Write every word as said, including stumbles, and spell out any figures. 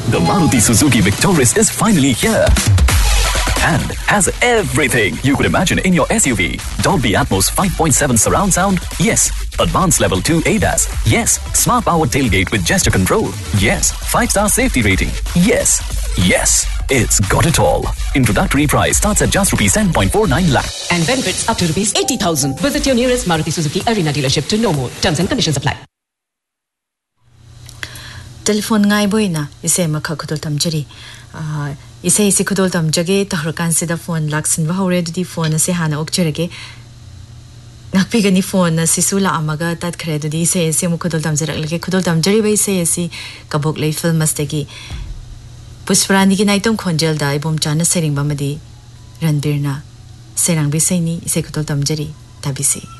The Maruti Suzuki Victoris is finally here. And has everything you could imagine in your S U V. Dolby Atmos five point seven surround sound? Yes. Advanced Level two A D A S? Yes. Smart powered tailgate with gesture control? Yes. five star safety rating? Yes. Yes. It's got it all. Introductory price starts at just rupees ten point four nine lakh. And benefits up to rupees eighty thousand. Visit your nearest Maruti Suzuki Arena dealership to know more. Terms and conditions apply. Telephone ngai boina ise makha khudol tamjari ise ise khudol tamjage tahrakan se da phone laksin ba hore di phone se hana okcherege nakpi gani phone sisula amaga tat khre di ise ise mu khudol tamjarak lege khudol tamjari ba ise ise kabok lei film mastegi Pushparani ki naitom khonjel da ibom chana sering ba madi Ranbir na serang bi sei ni ise khudol tamjari tabisi